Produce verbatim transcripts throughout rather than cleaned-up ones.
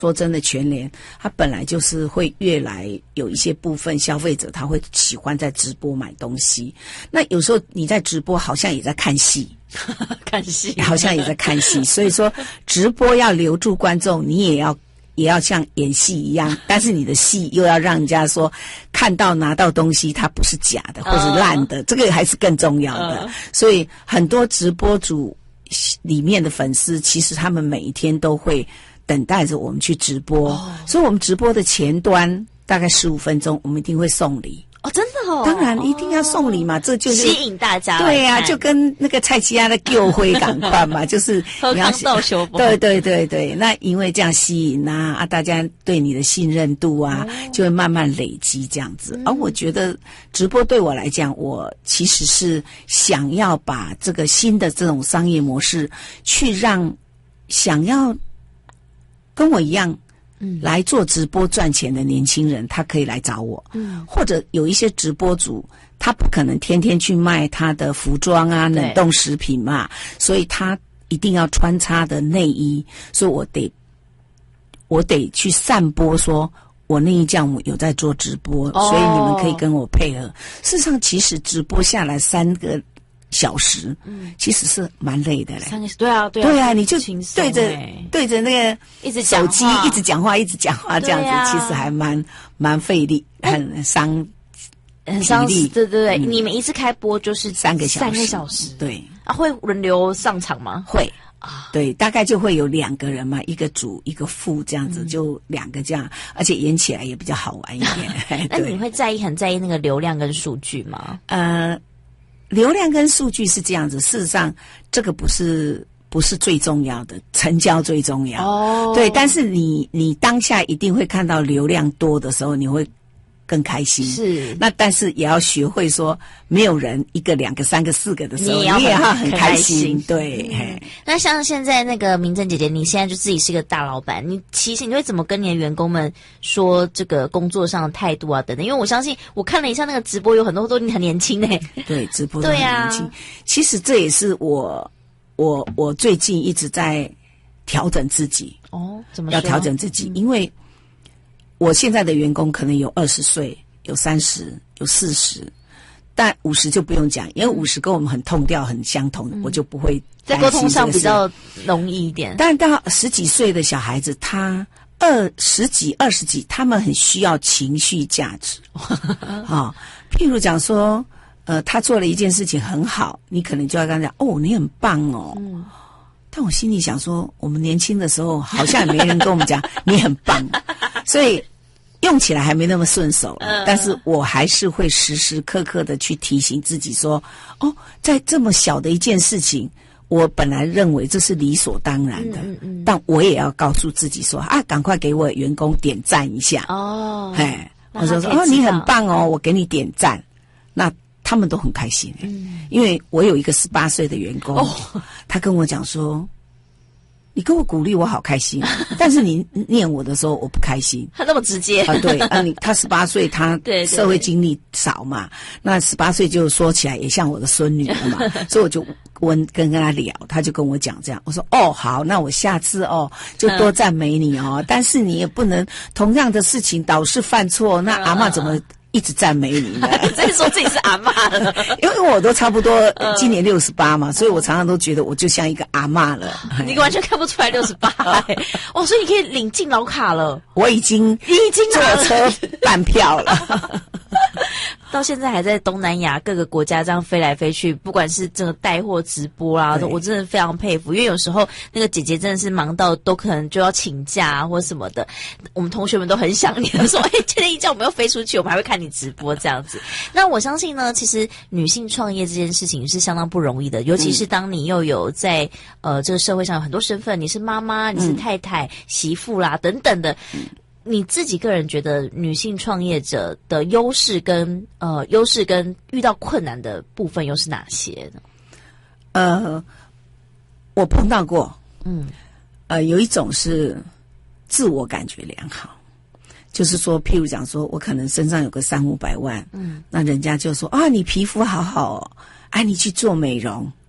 说真的，全联它本来就是会越来有一些部分消费者他会喜欢在直播买东西。那有时候你在直播好像也在看戏， 看戏好像也在看戏。所以说直播要留住观众，你也要也要像演戏一样，但是你的戏又要让人家说看到拿到东西它不是假的或是烂的， uh, 这个还是更重要的。Uh. 所以很多直播主里面的粉丝，其实他们每一天都会等待着我们去直播，哦、所以我们直播的前端大概十五分钟，我们一定会送礼。 哦，真的哦， 当然一定要送礼嘛，哦、这就是吸引大家。 对呀、啊，就跟那个蔡奇亚的旧灰赶快嘛，就是喝康道修补。 对对对对，那因为这样吸引啊啊，大家对你的信任度啊，哦、就会慢慢累积这样子。嗯、而我觉得直播对我来讲，我其实是想要把这个新的这种商业模式，去让想要跟我一样。嗯，来做直播赚钱的年轻人，他可以来找我。嗯，或者有一些直播主，他不可能天天去卖他的服装啊、冷冻食品嘛，所以他一定要穿插的内衣，所以我得我得去散播说，我内衣匠有在做直播，哦、所以你们可以跟我配合。事实上，其实直播下来三个小时，嗯，其实是蛮累的嘞。 三个对啊，对啊， 对啊，你就对着对着那个一直手机一直讲话，一直讲话这样子，啊、其实还蛮蛮费力，很伤很伤力。对对对，嗯、你们一次开播就是三个小时， 三个小时， 对啊，会轮流上场吗？ 会啊，对，大概就会有两个人嘛，一个主一个副这样子，嗯、就两个这样，而且演起来也比较好玩一点。 那你会在意很在意那个流量跟数据吗？ 呃。流量跟数据是这样子，事实上这个不是不是最重要的，成交最重要。哦，对，但是你你当下一定会看到流量多的时候，你会更开心。是，那但是也要学会说，没有人一个、两个、三个、四个的时候，你也要 很, 你也要很开心。开心对、嗯， 那像现在那个明珍姐姐，你现在就自己是一个大老板，你其实你会怎么跟你的员工们说这个工作上的态度啊等等？因为我相信我看了一下那个直播，有很多都很年轻哎、欸。 对，直播都很年轻。啊、其实这也是我我我最近一直在调整自己哦，怎么说要调整自己？嗯、因为我现在的员工可能有二十岁，有三十，有四十，但五十就不用讲，因为五十跟我们很痛调很相同，嗯、我就不会在沟通上比较容易一点。 但到十几岁的小孩子，他二十几、二十几，他们很需要情绪价值啊、哦。譬如讲说，呃，他做了一件事情很好，你可能就要跟他讲，哦，你很棒哦。嗯，但我心里想说，我们年轻的时候好像也没人跟我们讲你很棒，所以用起来还没那么顺手了。嗯、但是我还是会时时刻刻的去提醒自己说，哦，在这么小的一件事情，我本来认为这是理所当然的，嗯嗯、但我也要告诉自己说，啊，赶快给我员工点赞一下。哦，哎，我说说，哦，你很棒哦，我给你点赞，那他们都很开心、欸。嗯，因为我有一个十八岁的员工，哦、他跟我讲说，你跟我鼓励我好开心，但是你念我的时候我不开心。 他那么直接啊？对啊，你他十八岁，他社会经历少嘛，那十八岁就说起来也像我的孙女了嘛，所以我就跟跟跟他聊，他就跟我讲这样，我说哦好，那我下次哦就多赞美你哦，嗯、但是你也不能同样的事情导师犯错，那阿嬷怎么一直赞美你呢？ 所以说自己是阿嬷了， 因为我都差不多今年六十八嘛，所以我常常都觉得我就像一个阿嬷了。 你完全看不出来六十八，哦，所以你可以领敬老卡了。 我已经已经坐车办票了。 到现在还在东南亚各个国家这样飞来飞去，不管是这个带货直播啦，我真的非常佩服。因为有时候那个姐姐真的是忙到都可能就要请假啊或什么的，我们同学们都很想念，说哎，今天一觉我们要飞出去，我们还会看你直播这样子。那我相信呢，其实女性创业这件事情是相当不容易的，尤其是当你又有在呃这个社会上有很多身份，你是妈妈，你是太太、媳妇啦等等的。你自己个人觉得女性创业者的优势跟呃优势跟遇到困难的部分又是哪些呢？ 呃，我碰到过，嗯，呃，有一种是自我感觉良好，就是说，譬如讲说，我可能身上有个三五百万，嗯，那人家就说啊，你皮肤好好哦，哎，你去做美容，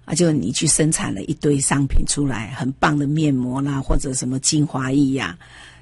啊，就你去生产了一堆商品出来，很棒的面膜啦，或者什么精华液呀、啊，